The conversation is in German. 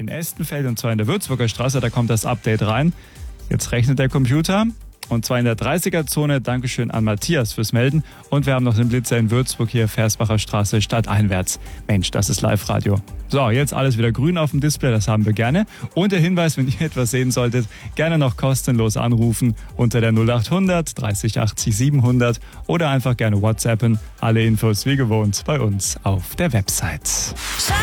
in Estenfeld und zwar in der Würzburger Straße. Da kommt das Update rein. Jetzt rechnet der Computer. Und zwar in der 30er-Zone. Dankeschön an Matthias fürs Melden. Und wir haben noch den Blitzer in Würzburg hier, Versbacher Straße, stadteinwärts. Mensch, das ist Live-Radio. So, jetzt alles wieder grün auf dem Display, das haben wir gerne. Und der Hinweis, wenn ihr etwas sehen solltet, gerne noch kostenlos anrufen unter der 0800 30 80 700 oder einfach gerne WhatsAppen. Alle Infos wie gewohnt bei uns auf der Website.